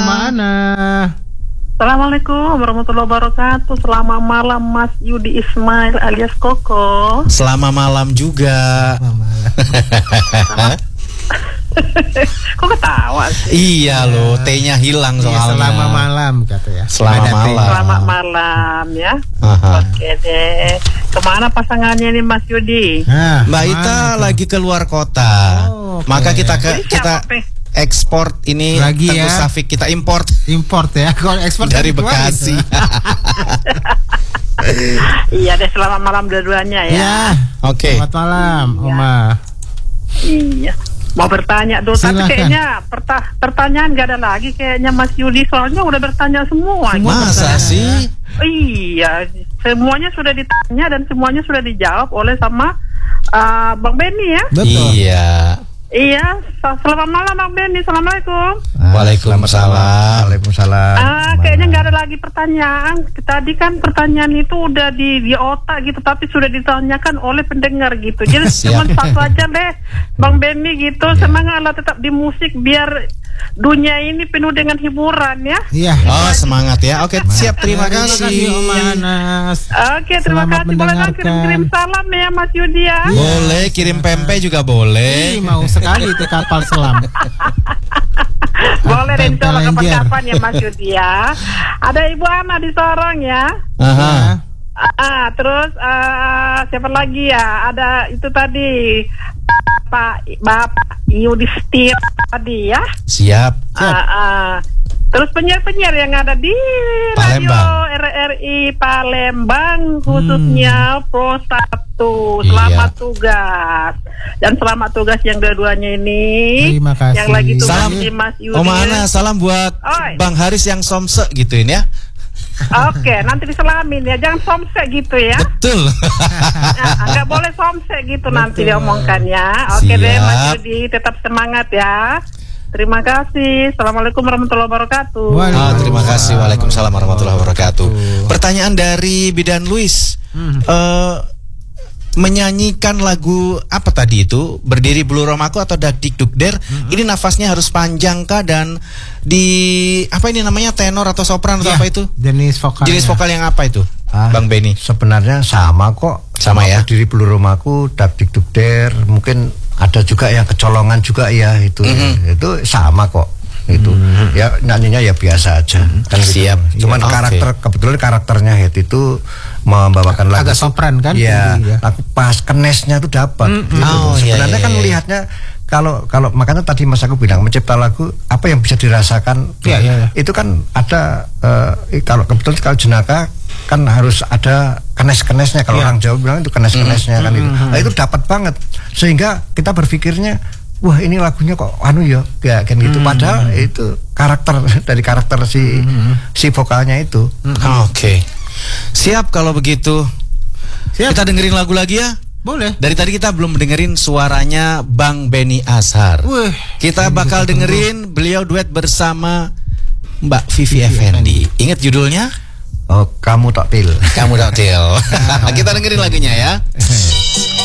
kemana? Assalamualaikum warahmatullahi wabarakatuh. Selamat malam Mas Yudi Ismail alias Koko. Selamat malam juga. Kok ketawa sih? Iya loh, T-nya hilang soalnya. Selamat malam kata ya. Selamat malam. Selamat malam ya. Oke deh. Kemana pasangannya nih Mas Yudi? Mbak Ita lagi keluar kota. Maka kita ekspor ini lagi Teguh ya. Safik, kita import ya. Kalau ekspor dari Bekasi. Iya deh, selamat malam dua-duanya ya. Ya. Oke. Selamat malam, Oma. Iya. Mau bertanya dulu, tapi kayaknya pertanyaan gak ada lagi kayaknya Mas Yudi, soalnya udah bertanya semua. Masa sih? Iya, semuanya sudah ditanya dan semuanya sudah dijawab oleh sama Bang Benny ya. Betul. Iya. Iya, selamat malam Bang Benny. Assalamualaikum. Waalaikumsalam. Waalaikumsalam. Kayaknya nggak ada lagi pertanyaan. Tadi kan pertanyaan itu udah di otak gitu, tapi sudah ditanyakan oleh pendengar gitu. Jadi cuma satu aja deh, Bang Benny gitu. Semangatlah tetap di musik biar dunia ini penuh dengan hiburan ya. Iya. Oh, semangat ya. Oke, siap. Terima kasih. Oma Anas. Oke, terima Selamat kasih. Boleh dong kirim salam ya Mas Yudi ya. Boleh, kirim pempek juga boleh. Ih, mau sekali itu kapal selam. Boleh deh, insyaallah kapan-kapan ya Mas Yudi ya. Ada Ibu Ana di Sorong ya. Terus siapa lagi ya? Ada itu tadi Bapak Yudhisthira tadi ya. Siap. Terus penyiar-penyiar yang ada di Palembang. Radio RRI Palembang khususnya Pro 1. Selamat tugas. Dan selamat tugas yang dua-duanya ini. Terima kasih. Yang lagi tugas Salam di Mas Yudi. Oma Ana, salam buat Bang Haris yang somse gituin ya. Oke, nanti diselamin ya. Jangan somse gitu ya. Betul. Nggak boleh somse gitu. Betul. Nanti diomongkannya. Oke deh Mas Yudi, tetap semangat ya. Terima kasih. Assalamualaikum warahmatullahi wabarakatuh. Terima kasih. Waalaikumsalam warahmatullahi wabarakatuh. Pertanyaan dari Bidan Luis. Menyanyikan lagu apa tadi itu? Berdiri Bulu Romaku atau Dak Dik Duk Der? Ini nafasnya harus panjang kah, dan di apa ini namanya, tenor atau sopran atau apa itu? Jenis vokal yang apa itu? Bang Benny. Sebenarnya sama kok. Sama ya. Berdiri Bulu Romaku, Dak Dik Duk Der, mungkin ada juga yang kecolongan juga ya itu. Itu sama kok. Itu ya nyanyinya ya biasa aja kan. Siap. Cuman kebetulan karakternya Head itu membawakan lagu agak sopran kan. Ya, lagu pas kenesnya tuh dapat gitu. Sebenarnya kan melihatnya kalau makanya tadi Mas aku bilang mencipta lagu apa yang bisa dirasakan. Itu kan ada kalau kebetulan kalau Jenaka kan harus ada kenes-kenesnya, kalau orang Jawa bilang itu kenes-kenesnya kan itu. Nah, itu dapat banget sehingga kita berpikirnya wah ini lagunya kok kayak gitu. Padahal itu karakter si vokalnya itu. Oke. Siap kalau begitu. Siap. Kita dengerin lagu lagi ya. Boleh. Dari tadi kita belum dengerin suaranya Bang Benny Azhar. Kita bakal dengerin beliau duet bersama Mbak Vivi Effendi. Ingat judulnya? Oh, Kamu Tak Til. Kamu Tak Til. Kita dengerin lagunya ya.